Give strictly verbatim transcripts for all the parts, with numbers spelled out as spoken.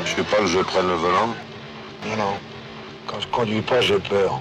Je sais pas que je prenne le volant. Non, non. Quand je conduis pas, j'ai peur.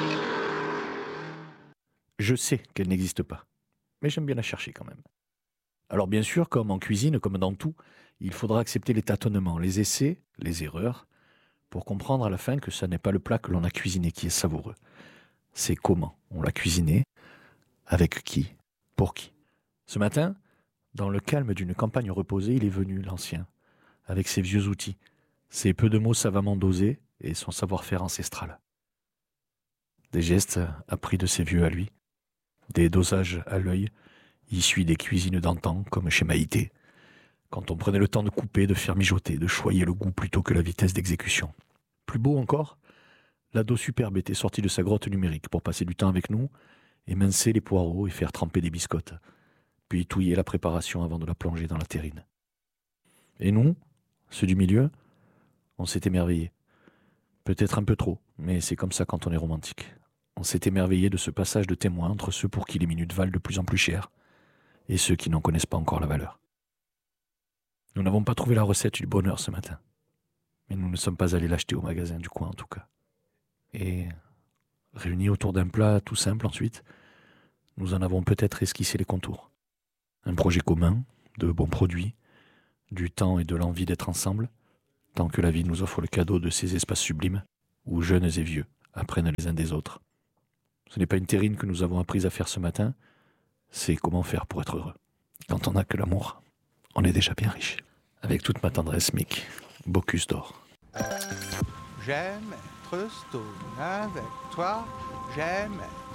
Je sais qu'elle n'existe pas, mais j'aime bien la chercher quand même. Alors bien sûr, comme en cuisine, comme dans tout, il faudra accepter les tâtonnements, les essais, les erreurs, pour comprendre à la fin que ce n'est pas le plat que l'on a cuisiné qui est savoureux. C'est comment on l'a cuisiné, avec qui, pour qui. Ce matin, dans le calme d'une campagne reposée, il est venu, l'ancien, avec ses vieux outils, ses peu de mots savamment dosés et son savoir-faire ancestral. Des gestes appris de ses vieux à lui, des dosages à l'œil, issus des cuisines d'antan, comme chez Maïté, quand on prenait le temps de couper, de faire mijoter, de choyer le goût plutôt que la vitesse d'exécution. Plus beau encore, l'ado superbe était sorti de sa grotte numérique pour passer du temps avec nous, émincer les poireaux et faire tremper des biscottes, puis touiller la préparation avant de la plonger dans la terrine. Et nous, ceux du milieu, on s'est émerveillés. Peut-être un peu trop, mais c'est comme ça quand on est romantique. On s'est émerveillé de ce passage de témoin entre ceux pour qui les minutes valent de plus en plus cher et ceux qui n'en connaissent pas encore la valeur. Nous n'avons pas trouvé la recette du bonheur ce matin, mais nous ne sommes pas allés l'acheter au magasin du coin en tout cas. Et, réunis autour d'un plat tout simple ensuite, nous en avons peut-être esquissé les contours. Un projet commun, de bons produits, du temps et de l'envie d'être ensemble, tant que la vie nous offre le cadeau de ces espaces sublimes, où jeunes et vieux apprennent les uns des autres. Ce n'est pas une terrine que nous avons appris à faire ce matin, c'est comment faire pour être heureux. Quand on n'a que l'amour, on est déjà bien riche. Avec toute ma tendresse, Mick, Bocuse d'or. J'aime être stone avec toi, j'aime être